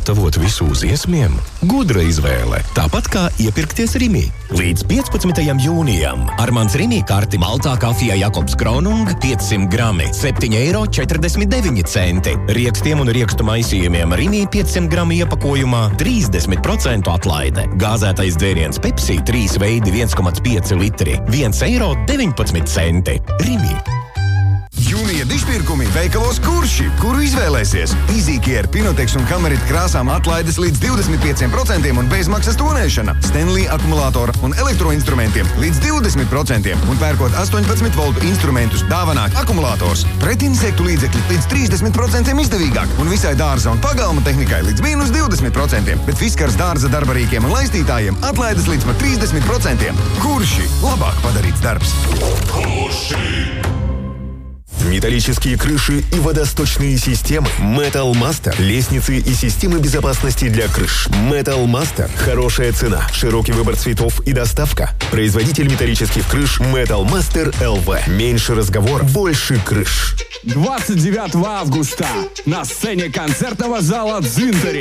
gatavot visu uz iesmiem? Gudra izvēle, tāpat kā iepirkties Rimi. Līdz 15. jūnijam Armands Rimi karti Maltā kafijā Jakobs Kronung 500 grami, 7,49 €. Riekstiem un riekstu maisījumiem Rimi 500 gramu iepakojumā 30% atlaide. Gāzētais dzēriens Pepsi 3 veidi 1,5 litri, 1,19 €. Rimi. Jūnija dišpirkumi veikalos Kurši, kuru izvēlēsies. Easycare, Pinotex un Kamerit krāsām atlaides līdz 25% un bezmaksas tonēšana. Stanley akumulātora un elektroinstrumentiem līdz 20% un pērkot 18 voltu instrumentus dāvanā akumulātors. Pretinsektu līdzekļi līdz 30% izdevīgāk un visai dārza un pagalma tehnikai līdz -20%, bet Fiskars dārza darbarīkiem un laistītājiem atlaides līdz pat 30%. Kurši labāk padarīts darbs. Металлические крыши и водосточные системы. Metal Master. Лестницы и системы безопасности для крыш. Metal Master. Хорошая цена, широкий выбор цветов и доставка. Производитель металлических крыш Metal Master LV. Меньше разговор, больше крыш. 29 августа на сцене концертного зала «Дзинтари»